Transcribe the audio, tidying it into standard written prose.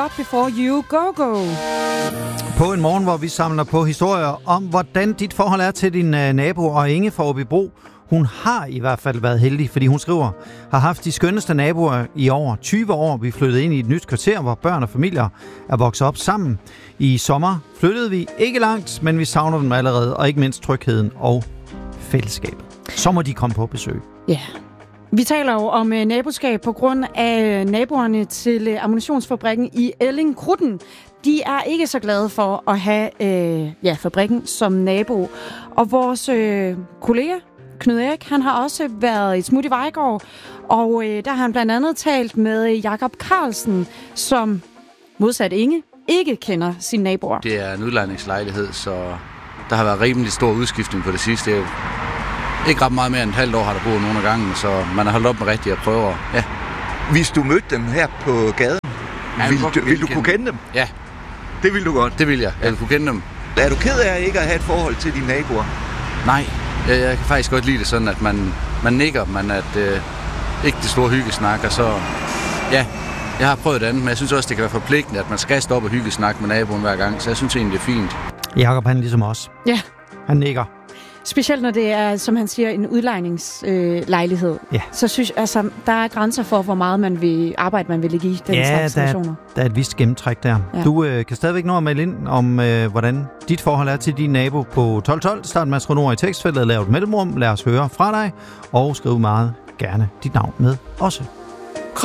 up before you go. På en morgen, hvor vi samler på historier om, hvordan dit forhold er til din nabo, og Inge fra Aabybro. Hun har i hvert fald været heldig, fordi hun skriver, har haft de skønneste naboer i over 20 år. Vi flyttede ind i et nyt kvarter, hvor børn og familier er vokset op sammen. I sommer flyttede vi ikke langt, men vi savner dem allerede, og ikke mindst trygheden og fællesskabet. Så må de komme på besøg. Ja. Vi taler jo om naboskab på grund af naboerne til ammunitionsfabrikken i Elling-Krutten. De er ikke så glade for at have fabrikken som nabo. Og vores kollega Knud Erik, han har også været et smut i Vejgaard, og der har han blandt andet talt med Jakob Carlsen, som modsat Inge ikke kender sine naboer. Det er en udlejningslejlighed, så der har været rimelig stor udskiftning på det sidste. Det er jo ikke ret meget mere end et halvt år har der boet nogle af gangen, så man har holdt op med rigtigt at prøve. Ja. Hvis du mødte dem her på gaden, vil du kunne kende dem? Ja. Det vil du godt? Det vil jeg. Jeg vil kunne kende dem. Er du ked af ikke at have et forhold til dine naboer? Nej. Jeg kan faktisk godt lide det sådan, at man nikker, men at ikke det store hyggesnak, og så, ja, jeg har prøvet det andet, men jeg synes også, det kan være forpligtende, at man skal stoppe og hyggesnak med naboen hver gang, så jeg synes egentlig, det er fint. Jakob, han ligesom os. Ja. Han nikker. Specielt når det er, som han siger, en udlejningslejlighed. Ja. Så synes der er grænser for, hvor meget man vil lægge i den slags situationer. Der er et vist gennemtræk der. Ja. Du kan stadigvæk nå at melde ind om, hvordan dit forhold er til din nabo på 1212. Start med at skrive ord i tekstfeltet, lav et mellemrum, lad os høre fra dig, og skriv meget gerne dit navn med også.